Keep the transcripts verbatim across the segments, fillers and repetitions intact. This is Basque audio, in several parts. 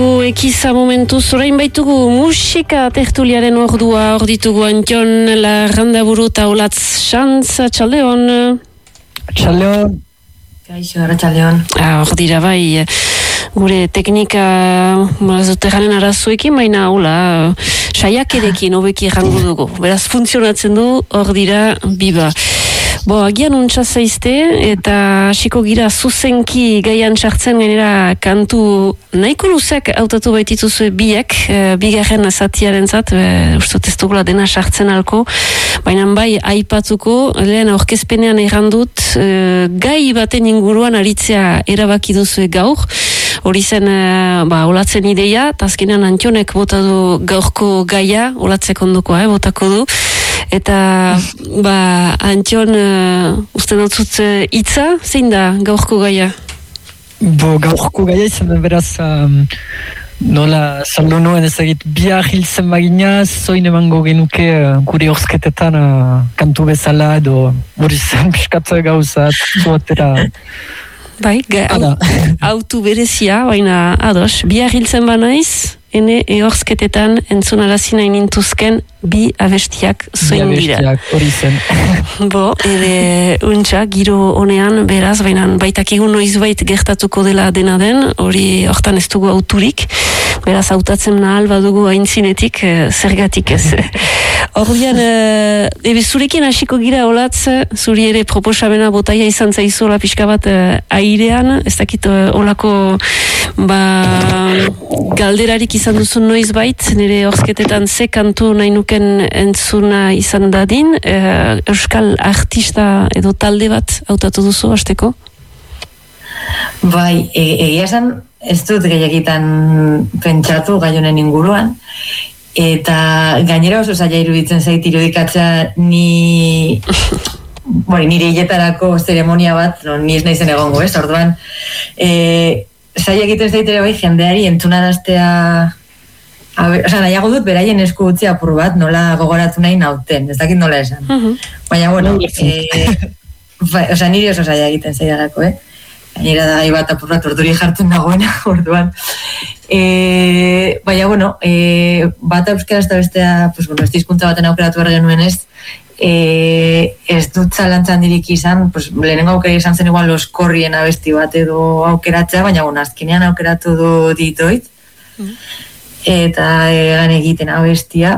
Ekiza momentuz, orain baitugu musika tertuliaren ordua, hor ditugu Antion Larrandaburu eta Olatz Xantz, atxaldeon. Atxaldeon. Kaixo, atxaldeon. Hor dira bai, gure teknika mazoterranen arazoekin, baina hola, saiakerekin hobeki errango dugu. Beraz, funtzionatzen du, hor dira biba. Bo, agian untsa zaizte, eta hasiko gira zuzenki gaian sartzen gainera kantu nahiko luzek hautatu baitituzue biak, e, bigarren zatiaren zat, e, ustot ez dugula dena sartzen alko, baina bai aipatuko, lehen aurkezpenean errandut, e, gai baten inguruan aritzea erabaki duzue gaur, hori zen, e, ba, olatzen ideia, eta azkenean Antionek bota du gaurko gaia, olatzek ondoko, eh, botako du, eta ba, Antion, uh, uste dutzut uh, itza, zein da gaurko gaia? Bo, gaurko gaia izan da beraz, um, nola saldo nuen ezagit, bihar hiltzen bagina, zoin emango genuke uh, gure horzketetan uh, kantu bezala edo hori zen piskat gauza zuatera. Bai, ga, autu berezia, baina ados, bihar hiltzen ba naiz, ene ehorzketetan entzunarazi nahi nintuzken bi abestiak zoin dira. Bi abestiak hori zen. Bo, ere untxa, giro honean, beraz, baina baitakigu noiz bait gertatuko dela dena den, hori hortan ez dugu auturik, beraz, hautatzen nahal badugu aintzinetik, e, zergatik ez. Ordian, e, ebe zurekin hasiko gira Olatz, zuri ere proposamena botaia izan zaizuela pixka bat e, airean, ez dakit e, olako ba, galderarik izan duzun noiz bait, nire horzketetan ze kantu nahi nuken entzuna izan dadin, e, euskal artista edo talde bat hautatu duzu hasteko? Bai, e, egia esan ez dut gehiagitan pentsatu gai honen inguruan, eta gainera oso zaila iruditzen zait irudikatzea ni bori, nire hiletarako zeremonia bat, no, ni ez naizen egongo, ez? Orduan, e, zaila egiten zait ere bai jendeari entzunaraztea, oza, nahiago dut beraien esku utzi apur bat, nola gogoratu nahi nauten, ez dakit nola esan. Uh-huh. Baina, bueno, e, ba, oza, nire oso zaila egiten zailagako, eh? Gainera da gai bat apur bat orduri jartzen dagoena, orduan. E, baina, bueno, e, bat euskara ez da bestea, pues, bueno, ez dizkuntza baten aukeratu behar genuen ez, e, ez dut zalantzan dirik izan, pues, lehenengo aukera izan zen igual Oskorrien abesti bat edo aukeratzea, baina, bueno, azkenean aukeratu du ditoit, mm. eta egan egiten abestia,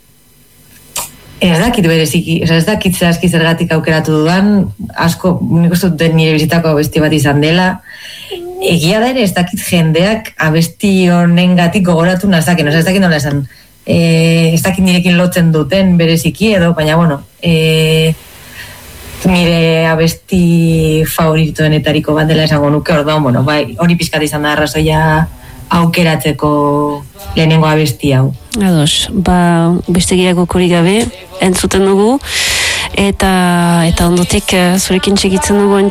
ez dakit bereziki, ez dakit zehazki zergatik aukeratu dudan, asko, nik uste dut nire bizitako abesti bat izan dela, egia da ere ez dakit jendeak abesti honen gatik gogoratu nazaken, ez dakit nola esan, e, ez dakit nirekin lotzen duten bereziki edo, baina bueno, e, nire abesti favoritoenetariko bat dela esango nuke, orduan, bueno, bai, hori pixkat izan da arrazoia aukeratzeko lehenengo abesti hau. Ados, ba, beste gehiago korik gabe, entzuten dugu, eta, eta ondotik zurekin txekitzen dugu